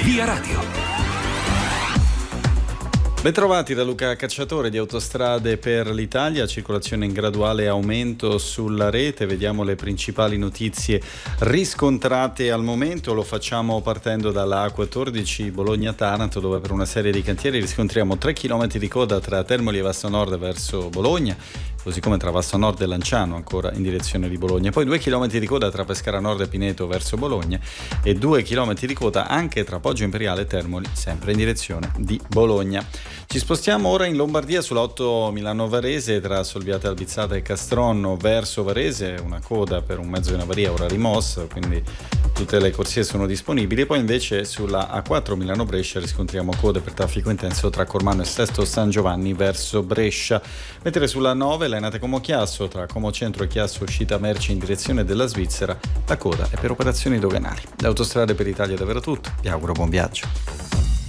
Via Radio. Bentrovati da Luca Cacciatore di Autostrade per l'Italia, circolazione in graduale aumento sulla rete. Vediamo le principali notizie riscontrate al momento. Lo facciamo partendo dalla A14 Bologna-Taranto, dove per una serie di cantieri riscontriamo 3 km di coda tra Termoli e Vasto Nord verso Bologna, così come tra Vasto Nord e Lanciano ancora in direzione di Bologna. Poi 2 km di coda tra Pescara Nord e Pineto verso Bologna e 2 km di coda anche tra Poggio Imperiale e Termoli, sempre in direzione di Bologna. Ci spostiamo ora in Lombardia sulla 8 Milano-Varese tra Solviate Albizzata e Castronno verso Varese, una coda per un mezzo in avaria ora rimossa, quindi tutte le corsie sono disponibili. Poi invece sulla A4 Milano-Brescia riscontriamo code per traffico intenso tra Cormano e Sesto San Giovanni verso Brescia, mentre sulla 9 Lainate Como Chiasso tra Como Centro e Chiasso uscita merci in direzione della Svizzera la coda è per operazioni doganali. Le Autostrade per l'Italia è davvero tutto, vi auguro buon viaggio.